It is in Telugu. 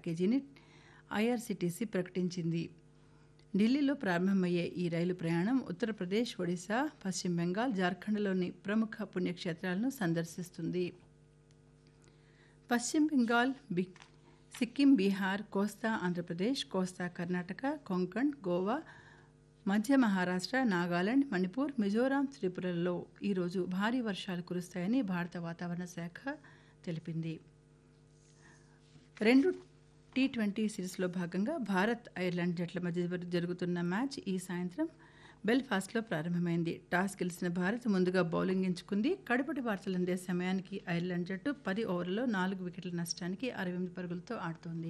ప్యాకేజీని ఐఆర్సీటీసీ ప్రకటించింది. ఢిల్లీలో ప్రారంభమయ్యే ఈ రైలు ప్రయాణం ఉత్తరప్రదేశ్, ఒడిశా, పశ్చిమ బెంగాల్, జార్ఖండ్లోని ప్రముఖ పుణ్యక్షేత్రాలను సందర్శిస్తుంది. పశ్చిమ బెంగాల్, సిక్కిం, బీహార్, కోస్తా ఆంధ్రప్రదేశ్, కోస్తా కర్ణాటక, కొంకణ్, గోవా, మధ్య మహారాష్ట్ర, నాగాలాండ్, మణిపూర్, మిజోరాం, త్రిపురలలో ఈరోజు భారీ వర్షాలు కురుస్తాయని భారత వాతావరణ శాఖ తెలిపింది. 2 T20 సిరీస్లో భాగంగా భారత్, ఐర్లాండ్ జట్ల మధ్య జరుగుతున్న మ్యాచ్ ఈ సాయంత్రం బెల్ఫాస్ట్లో ప్రారంభమైంది. టాస్ గెలిచిన భారత్ ముందుగా బౌలింగ్ ఎంచుకుంది. కడపటి వార్తలందే సమయానికి ఐర్లాండ్ జట్టు 10 ఓవర్లలో 4 వికెట్ల నష్టానికి 68 పరుగులతో ఆడుతోంది.